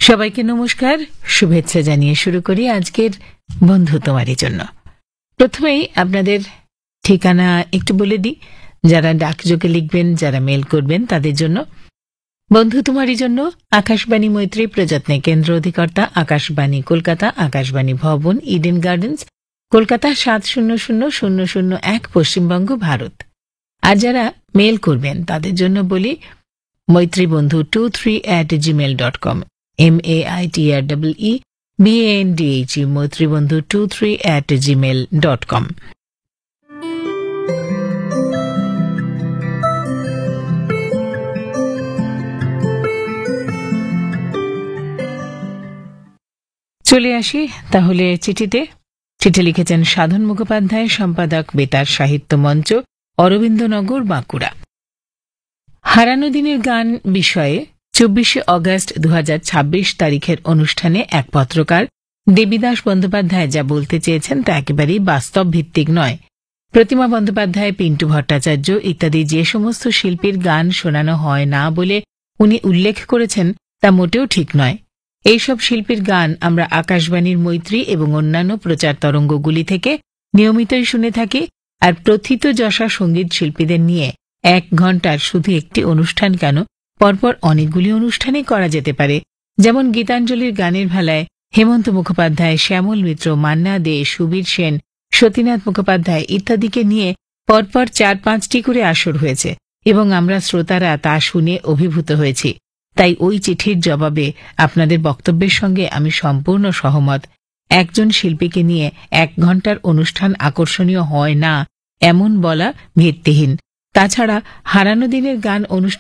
সবাইকে নমস্কার, শুভেচ্ছা জানিয়ে শুরু করি আজকের বন্ধু তোমারই জন্য। প্রথমেই আপনাদের ঠিকানা একটু বলে দিই, যারা ডাকযোগে লিখবেন, যারা মেল করবেন তাদের জন্য। বন্ধু তোমারই জন্য, আকাশবাণী মৈত্রী প্রযত্নে কেন্দ্র অধিকর্তা, আকাশবাণী কলকাতা, আকাশবাণী ভবন, ইডেন গার্ডেন্স, কলকাতা 700001, পশ্চিমবঙ্গ, ভারত। আর যারা মেল করবেন তাদের জন্য বলি মৈত্রীবন্ধু 23@gmail.com, MAITREEBANDHE, মৈত্রীবন্ধু 23@gmail.com। চলে আসি তাহলে চিঠিতে। চিঠি লিখেছেন সাধন মুখোপাধ্যায়, সম্পাদক, বেতার সাহিত্য মঞ্চ, অরবিন্দনগর, বাঁকুড়া। হারানো দিনের গান বিষয়ে 24শে অগস্ট 2026 তারিখের অনুষ্ঠানে এক পত্রকার দেবীদাস বন্দ্যোপাধ্যায় যা বলতে চেয়েছেন তা একেবারেই বাস্তব ভিত্তিক নয়। প্রতিমা বন্দ্যোপাধ্যায়, পিন্টু ভট্টাচার্য ইত্যাদি যে সমস্ত শিল্পীর গান শোনানো হয় না বলে উনি উল্লেখ করেছেন তা মোটেও ঠিক নয়। এইসব শিল্পীর গান আমরা আকাশবাণীর মৈত্রী এবং অন্যান্য প্রচার তরঙ্গগুলি থেকে নিয়মিতই শুনে থাকি। আর প্রথিতযশা সঙ্গীত শিল্পীদের নিয়ে 1 ঘণ্টার শুধু একটি অনুষ্ঠান কেন, পরপর অনেকগুলি অনুষ্ঠানই করা যেতে পারে। যেমন গীতাঞ্জলির গানের ভেলায় হেমন্ত মুখোপাধ্যায়, শ্যামল মিত্র, মান্না দে, সুবীর সেন, সতীনাথ মুখোপাধ্যায় ইত্যাদিকে নিয়ে পরপর 4-5টি করে আসর হয়েছে এবং আমরা শ্রোতারা তা শুনে অভিভূত হয়েছি। তাই ওই চিঠির জবাবে আপনাদের বক্তব্যের সঙ্গে আমি সম্পূর্ণ সহমত। একজন শিল্পীকে নিয়ে 1 ঘণ্টার অনুষ্ঠান আকর্ষণীয় হয় না এমন বলা ভিত্তিহীন। তাছাড়া হারানো দিনের গান অনুষ্ঠান